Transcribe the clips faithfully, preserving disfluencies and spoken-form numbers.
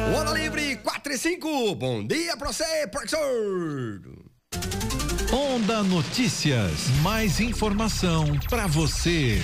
Onda Livre quatro e cinco. Bom dia pra você, professor. Onda Notícias. Mais informação pra você.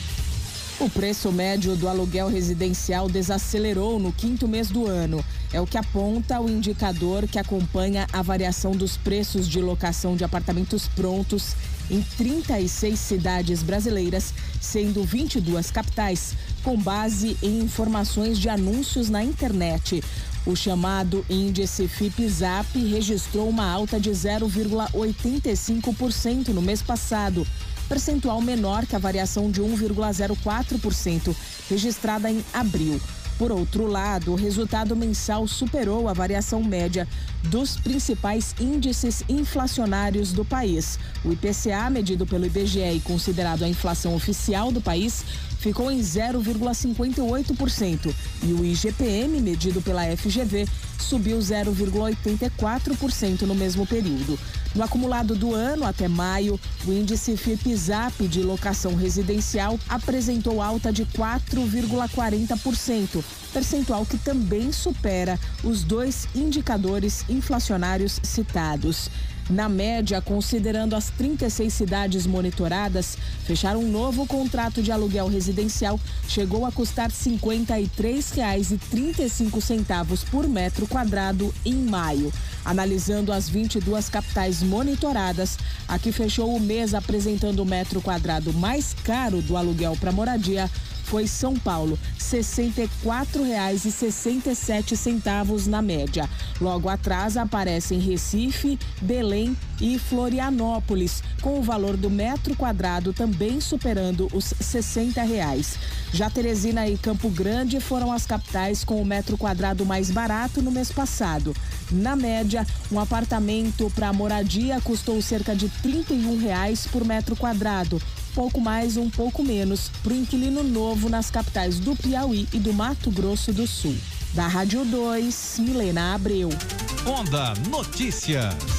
O preço médio do aluguel residencial desacelerou no quinto mês do ano. É o que aponta o indicador que acompanha a variação dos preços de locação de apartamentos prontos em trinta e seis cidades brasileiras, sendo vinte e duas capitais, com base em informações de anúncios na internet. O chamado índice Fipzap registrou uma alta de zero vírgula oitenta e cinco por cento no mês passado, percentual menor que a variação de um vírgula zero quatro por cento registrada em abril. Por outro lado, o resultado mensal superou a variação média dos principais índices inflacionários do país. O I P C A, medido pelo I B G E e considerado a inflação oficial do país, ficou em zero vírgula cinquenta e oito por cento e o I G P M, medido pela F G V, subiu zero vírgula oitenta e quatro por cento no mesmo período. No acumulado do ano até maio, o índice Fipzap de locação residencial apresentou alta de quatro vírgula quarenta por cento, percentual que também supera os dois indicadores inflacionários citados. Na média, considerando as trinta e seis cidades monitoradas, fechar um novo contrato de aluguel residencial chegou a custar cinquenta e três reais e trinta e cinco centavos por metro quadrado em maio. Analisando as vinte e duas capitais monitoradas, a que fechou o mês apresentando o metro quadrado mais caro do aluguel para moradia foi São Paulo, sessenta e quatro reais e sessenta e sete centavos na média. Logo atrás aparecem Recife, Belém e Florianópolis, com o valor do metro quadrado também superando os sessenta reais. Já Teresina e Campo Grande foram as capitais com o metro quadrado mais barato no mês passado. Na média, um apartamento para moradia custou cerca de trinta e um reais por metro quadrado. Pouco mais, um pouco menos, para o inquilino novo nas capitais do Piauí e do Mato Grosso do Sul. Da Rádio dois, Milena Abreu. Onda Notícias.